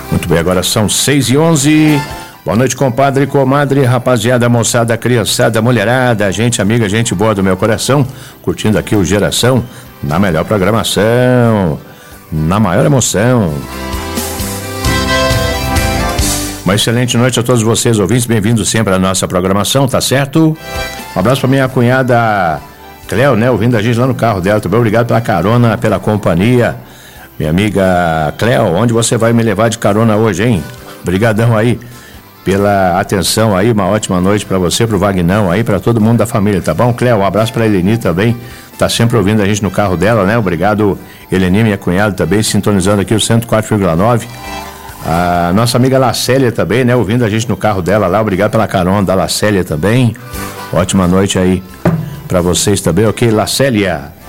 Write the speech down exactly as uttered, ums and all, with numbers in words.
Muito bem, agora são seis e onze. Boa noite, compadre, comadre, rapaziada, moçada, criançada, mulherada, gente amiga, gente boa do meu coração, curtindo aqui o Geração, na melhor programação, na maior emoção. Uma excelente noite a todos vocês, ouvintes, bem-vindos sempre à nossa programação, tá certo? Um abraço para minha cunhada Cleo, né, ouvindo a gente lá no carro dela, também obrigado pela carona, pela companhia. Minha amiga Cleo, onde você vai me levar de carona hoje, hein? Obrigadão aí pela atenção aí, uma ótima noite para você, pro Vagnão aí, para todo mundo da família, tá bom, Cleo? Um abraço pra Eleni também, tá sempre ouvindo a gente no carro dela, né? Obrigado, Eleni, minha cunhada também, sintonizando aqui o cento e quatro vírgula nove. A nossa amiga Lacélia também, né? Ouvindo a gente no carro dela lá, obrigado pela carona da Lacélia também. Ótima noite aí pra vocês também, ok, Lacélia?